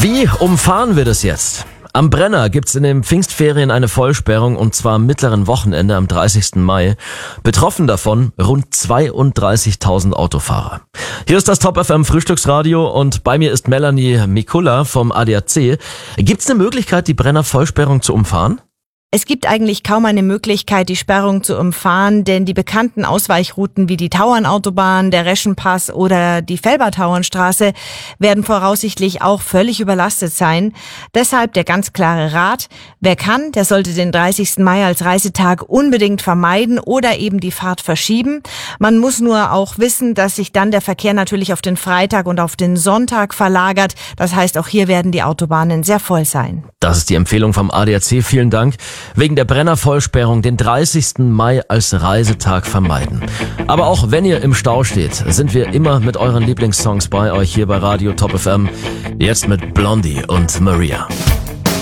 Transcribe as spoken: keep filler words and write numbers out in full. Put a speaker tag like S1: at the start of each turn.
S1: Wie umfahren wir das jetzt? Am Brenner gibt's in den Pfingstferien eine Vollsperrung und zwar am mittleren Wochenende am dreißigsten Mai. Betroffen davon rund zweiunddreißigtausend Autofahrer. Hier ist das Top F M Frühstücksradio und bei mir ist Melanie Mikula vom A D A C. Gibt's eine Möglichkeit, die Brenner Vollsperrung zu umfahren?
S2: Es gibt eigentlich kaum eine Möglichkeit, die Sperrung zu umfahren, denn die bekannten Ausweichrouten wie die Tauernautobahn, der Reschenpass oder die Felbertauernstraße werden voraussichtlich auch völlig überlastet sein. Deshalb der ganz klare Rat: Wer kann, der sollte den dreißigsten Mai als Reisetag unbedingt vermeiden oder eben die Fahrt verschieben. Man muss nur auch wissen, dass sich dann der Verkehr natürlich auf den Freitag und auf den Sonntag verlagert. Das heißt, auch hier werden die Autobahnen sehr voll sein.
S1: Das ist die Empfehlung vom A D A C. Vielen Dank. Wegen der Brenner-Vollsperrung den dreißigsten Mai als Reisetag vermeiden. Aber auch wenn ihr im Stau steht, sind wir immer mit euren Lieblingssongs bei euch hier bei Radio Top F M. Jetzt mit Blondie und Maria.